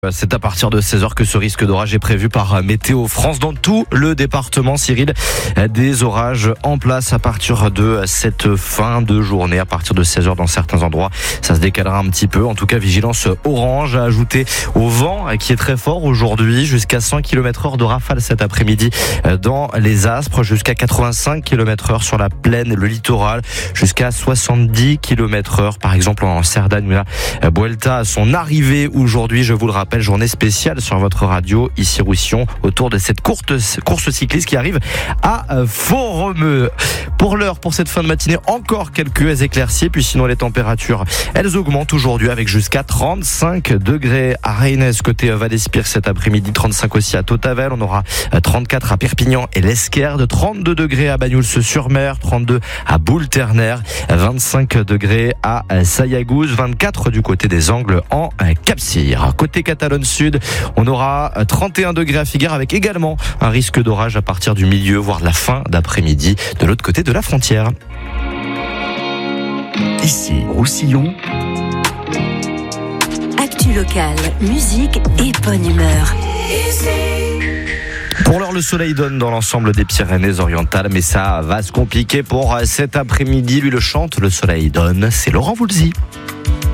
C'est à partir de 16h que ce risque d'orage est prévu par Météo France dans tout le département. Cyril, des orages en place à partir de cette fin de journée, à partir de 16h dans certains endroits. Ça se décalera un petit peu. En tout cas, vigilance orange à ajouter au vent qui est très fort aujourd'hui, jusqu'à 100 km/h de rafale cet après-midi dans les Aspres, jusqu'à 85 km/h sur la plaine, le littoral, jusqu'à 70 km/h par exemple en Cerdagne. La Vuelta à son arrivée aujourd'hui, je vous le rappelle, journée spéciale sur votre radio, ici Roussillon, autour de cette course cycliste qui arrive à Font-Romeu. Pour l'heure, pour cette fin de matinée, encore quelques éclaircies, puis sinon les températures, elles augmentent aujourd'hui avec jusqu'à 35 degrés à Reynes, côté Val-Espire cet après-midi, 35 aussi à Tautavel, on aura 34 à Perpignan et l'Esquerde, 32 degrés à Bagnols-sur-Mer, 32 à Boule-Ternaire, 25 degrés à Sayagouz, 24 du côté des Angles en Cap-Cyr. Côté Catalogne Sud, on aura 31 degrés à Figueres avec également un risque d'orage à partir du milieu, voire de la fin d'après-midi de l'autre côté de la frontière. Ici, Roussillon. Actu locale, musique et bonne humeur. Pour l'heure, le soleil donne dans l'ensemble des Pyrénées-Orientales, mais ça va se compliquer pour cet après-midi. Lui le chante, le soleil donne, c'est Laurent Voulzy.